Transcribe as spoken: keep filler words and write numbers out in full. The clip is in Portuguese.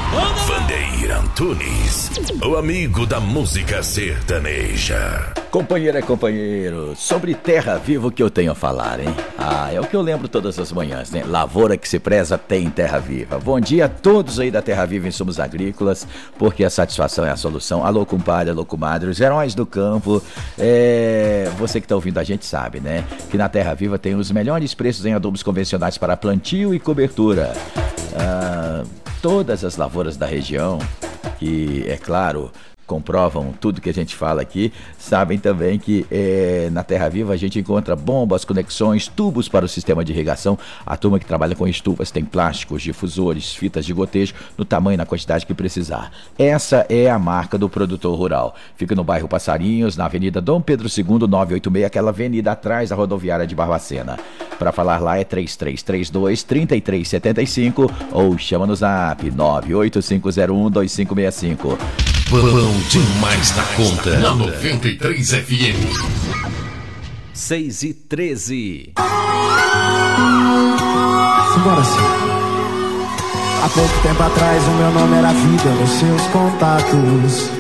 Vandeir Antunes, o amigo da música sertaneja. Companheira e companheiro, sobre Terra Viva o que eu tenho a falar, hein? Ah, é o que eu lembro todas as manhãs, né? Lavoura que se preza tem Terra Viva. Bom dia a todos aí da Terra Viva Insumos Agrícolas, porque a satisfação é a solução. Alô, compadre, alô, comadre, os heróis do campo. É... Você que tá ouvindo a gente sabe, né? Que na Terra Viva tem os melhores preços em adubos convencionais para plantio e cobertura. Ah, todas as lavouras da região, que, é claro, comprovam tudo que a gente fala aqui, sabem também que é, na Terra Viva a gente encontra bombas, conexões, tubos para o sistema de irrigação. A turma que trabalha com estufas tem plásticos, difusores, fitas de gotejo no tamanho e na quantidade que precisar. Essa é a marca do produtor rural. Fica no bairro Passarinhos, na Avenida Dom Pedro segundo, novecentos e oitenta e seis, aquela avenida atrás da rodoviária de Barbacena. Para falar lá é três três três dois, três três sete cinco ou chama no zap nove oito cinco zero um dois cinco seis cinco. Bom demais da conta. Na noventa e três F M. seis e treze. Simbora sim. Há pouco tempo atrás o meu nome era vida nos seus contatos.